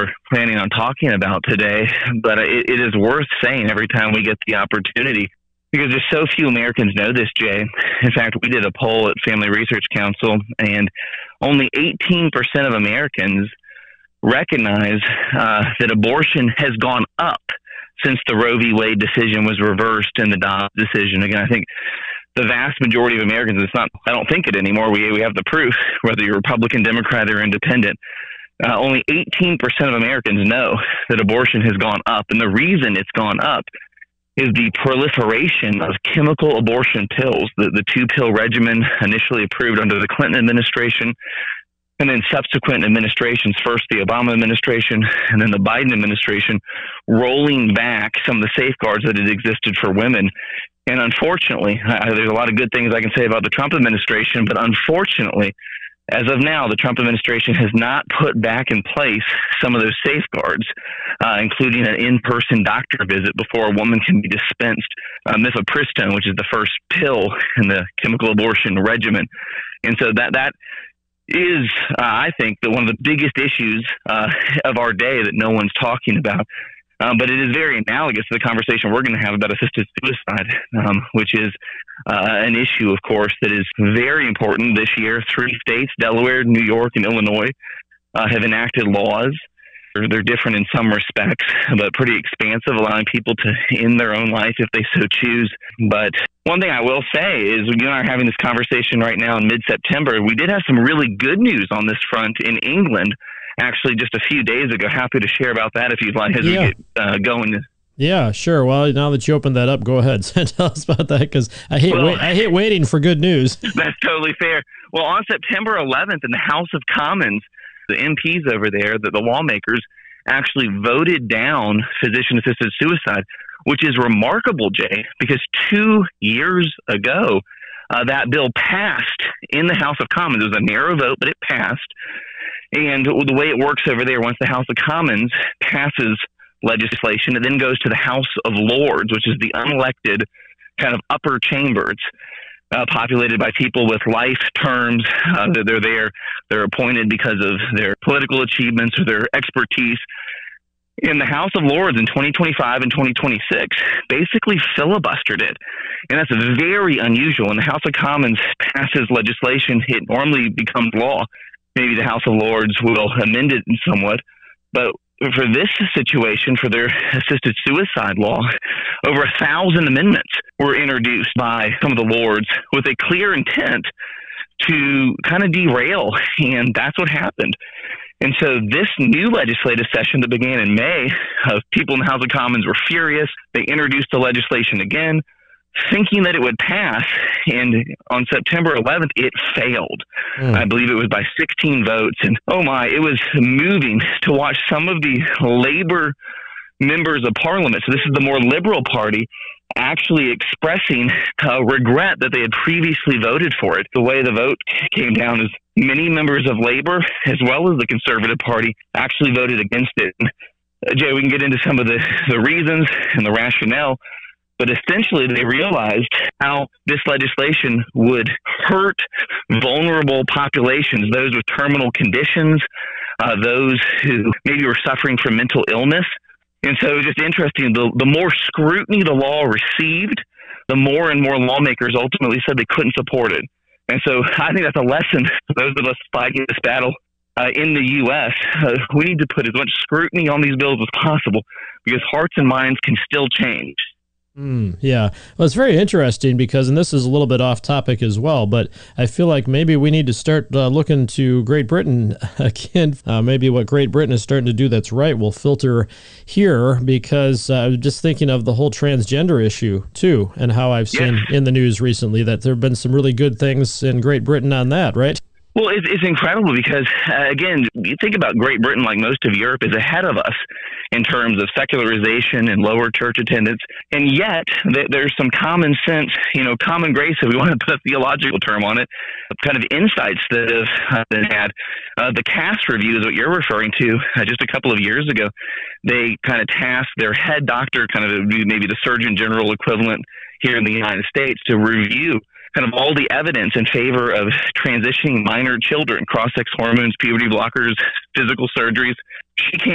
we're planning on talking about today, but it is worth saying every time we get the opportunity because there's so few Americans know this, Jay. In fact, we did a poll at Family Research Council, and only 18% of Americans recognize that abortion has gone up since the Roe v. Wade decision was reversed and the Dobbs decision. Again, I think the vast majority of Americans, I don't think it anymore. We have the proof, whether you're Republican, Democrat, or independent. Only 18% of Americans know that abortion has gone up. And the reason it's gone up is the proliferation of chemical abortion pills, the two-pill regimen initially approved under the Clinton administration, and then subsequent administrations, first the Obama administration and then the Biden administration, rolling back some of the safeguards that had existed for women. And unfortunately, there's a lot of good things I can say about the Trump administration, but unfortunately, as of now, the Trump administration has not put back in place some of those safeguards, including an in-person doctor visit before a woman can be dispensed mifepristone, which is the first pill in the chemical abortion regimen. And so that is, I think, one of the biggest issues of our day that no one's talking about. But it is very analogous to the conversation we're going to have about assisted suicide, which is an issue, of course, that is very important this year. 3 states, Delaware, New York, and Illinois, have enacted laws. They're different in some respects, but pretty expansive, allowing people to end their own life if they so choose. But one thing I will say is you and I are having this conversation right now in mid-September. We did have some really good news on this front in England, actually just a few days ago. Happy to share about that if you'd like as we get going. Yeah, sure. Well, now that you opened that up, go ahead. Tell us about that, because I hate waiting for good news. That's totally fair. Well, on September 11th in the House of Commons, the MPs over there, the lawmakers, actually voted down physician-assisted suicide, which is remarkable, Jay, because 2 years ago, that bill passed in the House of Commons. It was a narrow vote, but it passed. And the way it works over there, once the House of Commons passes legislation, it then goes to the House of Lords, which is the unelected kind of upper chamber. It's populated by people with life terms. They're there. They're appointed because of their political achievements or their expertise. In the House of Lords in 2025 and 2026, basically filibustered it. And that's very unusual. When the House of Commons passes legislation, it normally becomes law. Maybe the House of Lords will amend it somewhat. But for this situation, for their assisted suicide law, over 1,000 amendments were introduced by some of the Lords with a clear intent to kind of derail. And that's what happened. And so this new legislative session that began in May, people in the House of Commons were furious. They introduced the legislation again, thinking that it would pass. And on September 11th, it failed. I believe it was by 16 votes. And oh my, it was moving to watch some of the Labor members of Parliament, so this is the more liberal party, actually expressing regret that they had previously voted for it. The way the vote came down is many members of Labor, as well as the Conservative Party, actually voted against it. Jay, we can get into some of the reasons and the rationale, but essentially they realized how this legislation would hurt vulnerable populations, those with terminal conditions, those who maybe were suffering from mental illness. And so it was just interesting, the more scrutiny the law received, the more and more lawmakers ultimately said they couldn't support it. And so I think that's a lesson for those of us fighting this battle in the U.S. We need to put as much scrutiny on these bills as possible because hearts and minds can still change. Yeah. Well, it's very interesting because, and this is a little bit off topic as well, but I feel like maybe we need to start looking to Great Britain again. Maybe what Great Britain is starting to do that's right will filter here, because I was just thinking of the whole transgender issue too, and how I've seen in the news recently that there have been some really good things in Great Britain on that, right? Well, it's incredible because, again, you think about Great Britain, like most of Europe, is ahead of us in terms of secularization and lower church attendance. And yet there's some common sense, common grace, if we want to put a theological term on it, kind of insights that have been had. The Cass review is what you're referring to. Just a couple of years ago, they kind of tasked their head doctor, kind of maybe the Surgeon General equivalent here in the United States, to review kind of all the evidence in favor of transitioning minor children, cross-sex hormones, puberty blockers, physical surgeries. She came